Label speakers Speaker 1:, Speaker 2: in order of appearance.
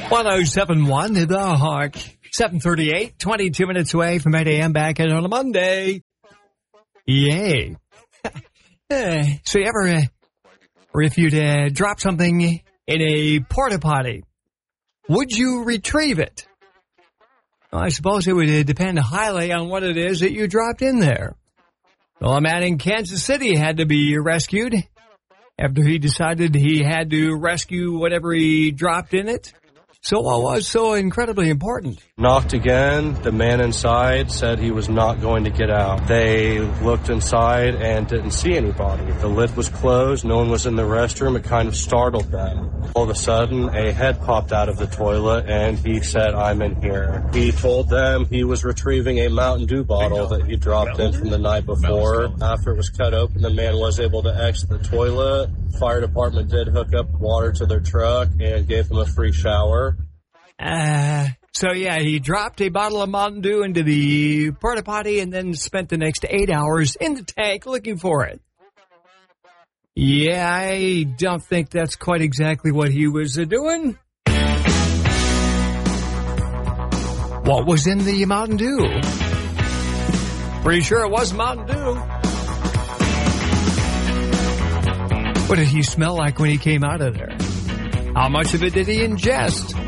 Speaker 1: 1071 The Hawk. 7:38, 22 minutes away from 8 a.m. back in on a Monday. Yay. So you ever, or if you'd drop something in a porta potty, would you retrieve it? Well, I suppose it would depend highly on what it is that you dropped in there. Well, a man in Kansas City had to be rescued after he decided he had to rescue whatever he dropped in it. So what was so incredibly important?
Speaker 2: Knocked again. The man inside said he was not going to get out. They looked inside and didn't see anybody. The lid was closed. No one was in the restroom. It kind of startled them. All of a sudden, a head popped out of the toilet, and he said, "I'm in here." He told them he was retrieving a Mountain Dew bottle that he dropped in from the night before. After it was cut open, the man was able to exit the toilet. Fire department did hook up water to their truck and gave him a free shower.
Speaker 1: So yeah, he dropped a bottle of Mountain Dew into the porta potty and then spent the next 8 hours in the tank looking for it. Yeah, I don't think that's quite exactly what he was doing. What was in the Mountain Dew? Pretty sure it was Mountain Dew. What did he smell like when he came out of there? How much of it did he ingest?